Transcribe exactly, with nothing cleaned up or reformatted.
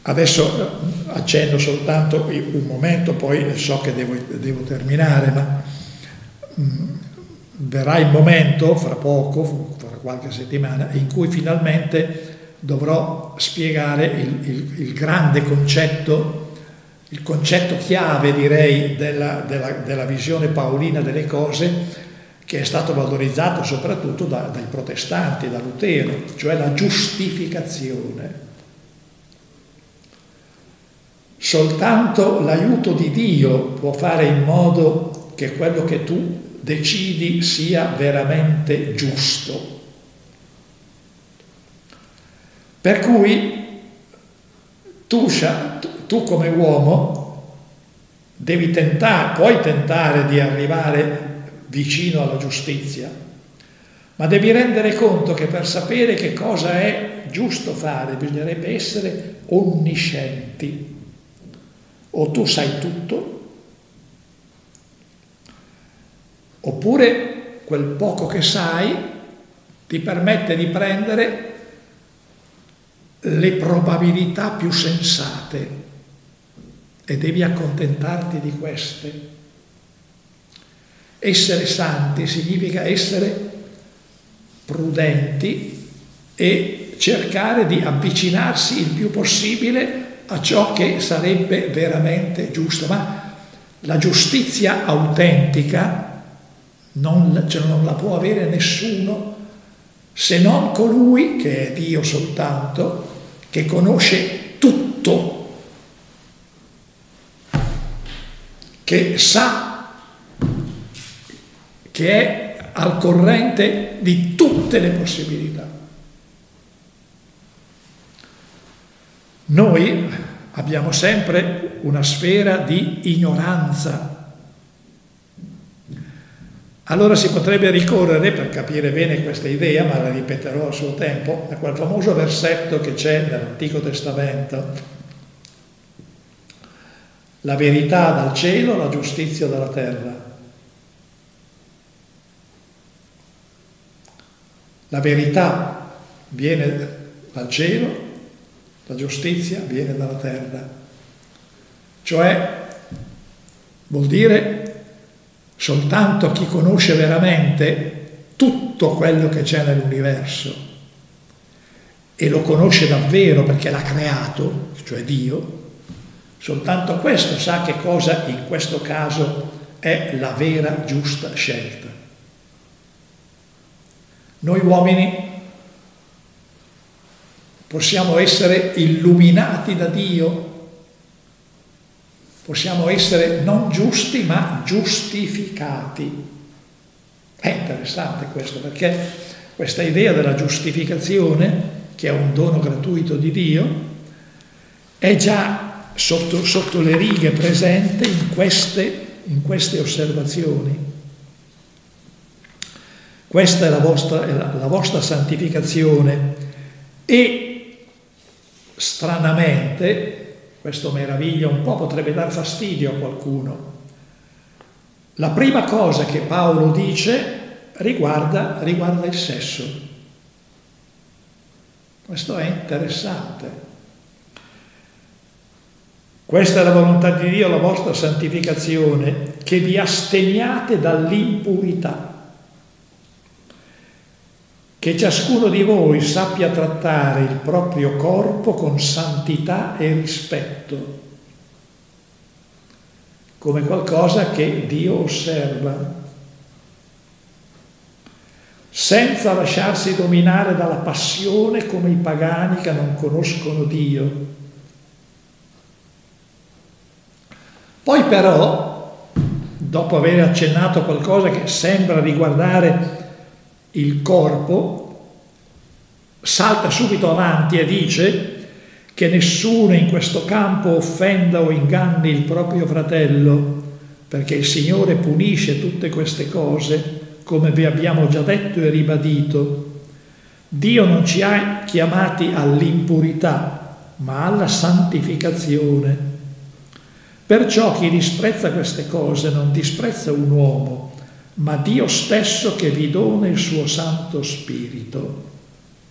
Adesso accenno soltanto un momento, poi so che devo, devo terminare, ma mh, verrà il momento, fra poco, fra qualche settimana, in cui finalmente dovrò spiegare il, il, il grande concetto, il concetto chiave, direi, della, della, della visione paolina delle cose, che è stato valorizzato soprattutto da, dai protestanti, da Lutero, cioè la giustificazione. Soltanto l'aiuto di Dio può fare in modo che quello che tu decidi sia veramente giusto. Per cui tu, tu come uomo devi tentare, puoi tentare di arrivare vicino alla giustizia, ma devi rendere conto che per sapere che cosa è giusto fare bisognerebbe essere onniscienti. O tu sai tutto, oppure quel poco che sai ti permette di prendere le probabilità più sensate e devi accontentarti di queste. Essere santi significa essere prudenti e cercare di avvicinarsi il più possibile a ciò che sarebbe veramente giusto. Ma la giustizia autentica non, cioè non la può avere nessuno se non colui che è Dio soltanto, che conosce tutto, che sa, che è al corrente di tutte le possibilità. Noi abbiamo sempre una sfera di ignoranza. Allora si potrebbe ricorrere, per capire bene questa idea, ma la ripeterò a suo tempo, a quel famoso versetto che c'è nell'Antico Testamento: la verità dal cielo, la giustizia dalla terra. La verità viene dal cielo, la giustizia viene dalla terra. Cioè, vuol dire soltanto chi conosce veramente tutto quello che c'è nell'universo e lo conosce davvero perché l'ha creato, cioè Dio, soltanto questo sa che cosa in questo caso è la vera giusta scelta. Noi uomini possiamo essere illuminati da Dio, possiamo essere non giusti ma giustificati. È interessante questo, perché questa idea della giustificazione, che è un dono gratuito di Dio, è già sotto, sotto le righe presente in queste, in queste osservazioni. Questa è la vostra, è la, la vostra santificazione. E stranamente, questo meraviglia un po', potrebbe dar fastidio a qualcuno, la prima cosa che Paolo dice riguarda, riguarda il sesso. Questo è interessante. Questa è la volontà di Dio, la vostra santificazione, che vi asteniate dall'impurità, che ciascuno di voi sappia trattare il proprio corpo con santità e rispetto, come qualcosa che Dio osserva, senza lasciarsi dominare dalla passione come i pagani che non conoscono Dio. Poi però, dopo aver accennato a qualcosa che sembra riguardare il corpo, salta subito avanti e dice che nessuno in questo campo offenda o inganni il proprio fratello, perché il Signore punisce tutte queste cose, come vi abbiamo già detto e ribadito. Dio non ci ha chiamati all'impurità, ma alla santificazione. Perciò chi disprezza queste cose non disprezza un uomo, ma Dio stesso che vi dona il suo Santo Spirito.